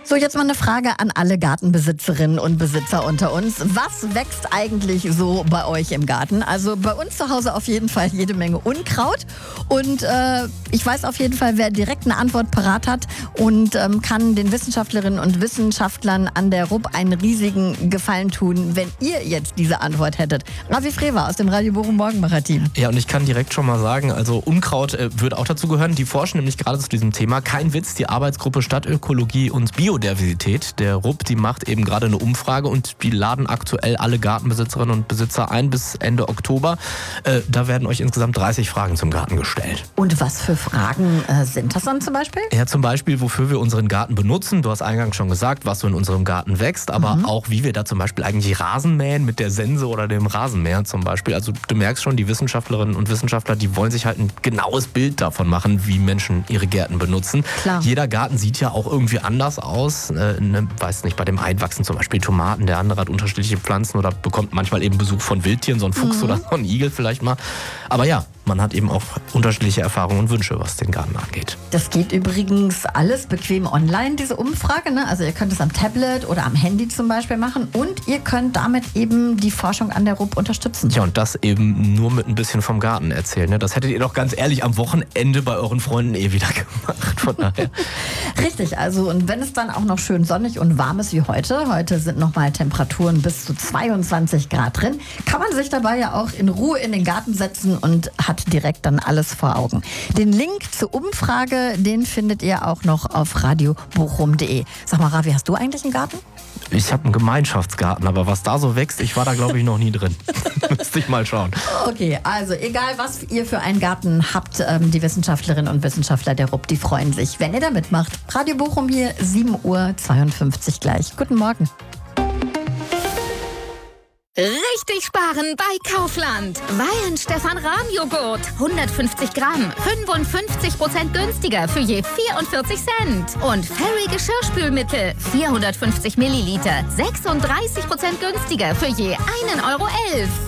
So, jetzt mal eine Frage an alle Gartenbesitzerinnen und Besitzer unter uns. Was wächst eigentlich so bei euch im Garten? Also bei uns zu Hause auf jeden Fall jede Menge Unkraut. Und ich weiß auf jeden Fall, wer direkt eine Antwort parat hat und kann den Wissenschaftlerinnen und Wissenschaftlern an der RUB einen riesigen Gefallen tun, wenn ihr jetzt diese Antwort hättet. Ravi Frewer aus dem Radio Bochum Morgenmacher-Team. Ja, und ich kann direkt schon mal sagen, also Unkraut wird auch dazu gehören. Die forschen nämlich gerade zu diesem Thema. Kein Witz, die Arbeitsgruppe Stadtökologie und Biodiversität der RUB, die macht eben gerade eine Umfrage und die laden aktuell alle Gartenbesitzerinnen und Besitzer ein bis Ende Oktober. Da werden euch insgesamt 30 Fragen zum Garten gestellt. Und was für Fragen sind das dann zum Beispiel? Ja, zum Beispiel, wofür wir unseren Garten benutzen. Du hast eingangs schon gesagt, was so in unserem Garten wächst, aber auch, wie wir da zum Beispiel eigentlich Rasen mähen mit der Sense oder dem Rasenmäher zum Beispiel. Also du merkst schon, die Wissenschaftlerinnen und Wissenschaftler, die wollen sich halt ein genaues Bild davon machen, wie Menschen ihre Gärten benutzen. Klar. Jeder Garten sieht ja auch irgendwie anders aus. Weiß nicht, bei dem einen wachsen zum Beispiel Tomaten, der andere hat unterschiedliche Pflanzen oder bekommt manchmal eben Besuch von Wildtieren, so ein Fuchs oder so ein Igel vielleicht mal. Aber ja, man hat eben auch unterschiedliche Erfahrungen und Wünsche, was den Garten angeht. Das geht übrigens alles bequem online, diese Umfrage, ne? Also ihr könnt es am Tablet oder am Handy zum Beispiel machen und ihr könnt damit eben die Forschung an der RUB unterstützen. Ja, und das eben nur mit ein bisschen vom Garten erzählen. Ne? Das hättet ihr doch ganz ehrlich am Wochenende bei euren Freunden wieder gemacht. Von daher. Richtig, also und wenn es dann auch noch schön sonnig und warm ist wie heute, heute sind nochmal Temperaturen bis zu 22 Grad drin, kann man sich dabei ja auch in Ruhe in den Garten setzen und hat direkt dann alles vor Augen. Den Link zur Umfrage, den findet ihr auch noch auf radiobochum.de. Sag mal, Ravi, hast du eigentlich einen Garten? Ich habe einen Gemeinschaftsgarten, aber was da so wächst, ich war da glaube ich noch nie drin. Müsste ich mal schauen. Okay, also egal was ihr für einen Garten habt, die Wissenschaftlerinnen und Wissenschaftler der RUB, die freuen sich, wenn ihr da mitmacht. Radio Bochum hier, 7:52 Uhr gleich. Guten Morgen. Richtig sparen bei Kaufland. Weihenstephan-Rahm-Joghurt. 150 Gramm. 55% günstiger für je 44 Cent. Und Fairy Geschirrspülmittel. 450 Milliliter. 36% günstiger für je 1,11 Euro.